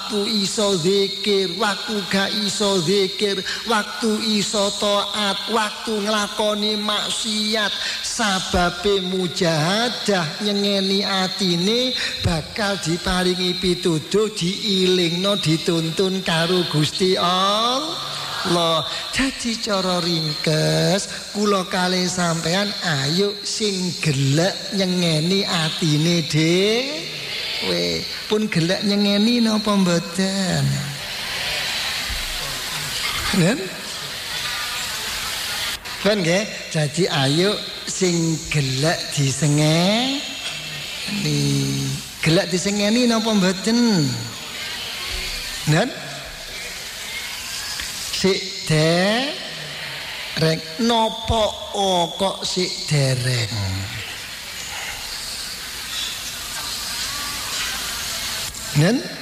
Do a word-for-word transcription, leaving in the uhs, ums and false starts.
waktu iso zikir, waktu gak iso zikir, waktu iso taat, waktu nglakoni maksiat, sababe mujahadah nyengeni atine bakal diparingi pituduh, diilingno, dituntun karo Gusti Allah. Jadi cara ringkes kula kalih sampean ayo sing gelek nyengeni atine dhewe. Weh, pun gelek nyengeni napa mboten? Nen? Kan nggih, jadi ayo sing gelek disengeni. Gelek disengeni napa mboten? Nen? Sik dereng napa oh, kok sik dereng? Nen?